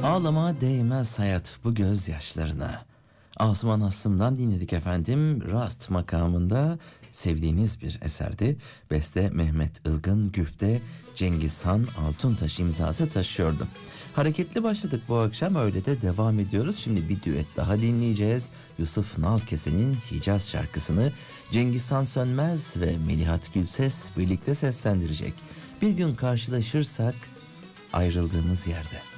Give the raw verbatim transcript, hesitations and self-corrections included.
Ağlama değmez hayat bu gözyaşlarına. Asuman Aslım'dan dinledik efendim. Rast makamında sevdiğiniz bir eserdi. Beste Mehmet Ilgın, güfte Cengizhan Altuntaş imzası taşıyordu. Hareketli başladık bu akşam, öyle de devam ediyoruz. Şimdi bir düet daha dinleyeceğiz. Yusuf Nalkese'nin Hicaz şarkısını Cengizhan Sönmez ve Melihat Gülses birlikte seslendirecek. Bir gün karşılaşırsak ayrıldığımız yerde.